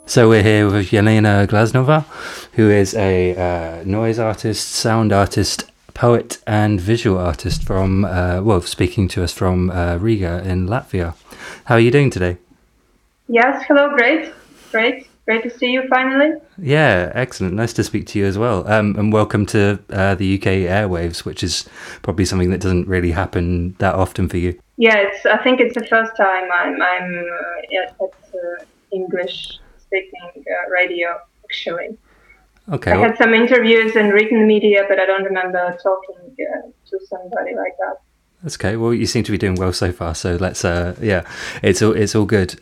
So we're here with Yelena Glasnova, who is a noise artist, sound artist, poet, and visual artist from, speaking to us from Riga in Latvia. How are you doing today? Yes, hello, great to see you finally. Yeah, excellent. Nice to speak to you as well. And welcome to the UK airwaves, which is probably something that doesn't really happen that often for you. Yeah, I think it's the first time I'm at English speaking radio, actually. Okay, I well, had some interviews in written media, but I don't remember talking to somebody like that. that's okay. Well, you seem to be doing well so far. So let's, it's all good.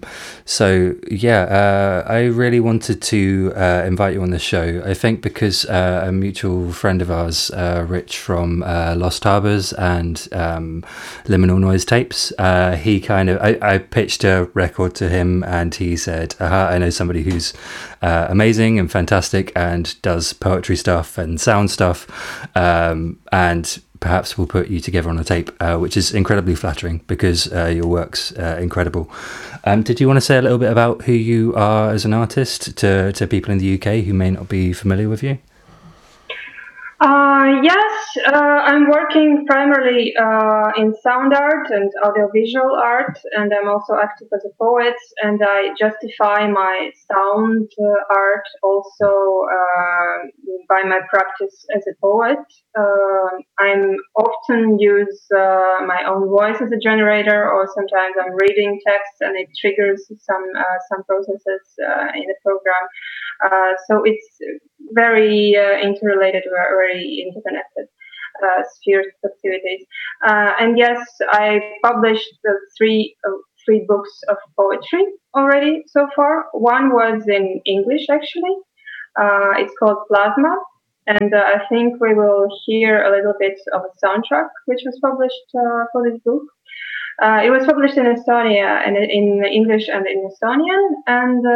I really wanted to invite you on the show. I think because a mutual friend of ours, Rich from Lost Harbors and Liminal Noise Tapes, I pitched a record to him, and he said, "I know somebody who's amazing and fantastic and does poetry stuff and sound stuff, and perhaps we'll put you together on a tape," which is incredibly flattering because your work's incredible. Did you want to say a little bit about who you are as an artist to people in the UK who may not be familiar with you? Yes, I'm working primarily in sound art and audiovisual art, and I'm also active as a poet. And I justify my sound art also by my practice as a poet. I'm often use my own voice as a generator, or sometimes I'm reading text and it triggers some processes in the program. So it's very interrelated, very interconnected spheres of activities. And yes, I published three books of poetry already so far. One was in English, actually. It's called Plasma. And I think we will hear a little bit of a soundtrack which was published for this book. It was published in Estonia and in English and in Estonian, and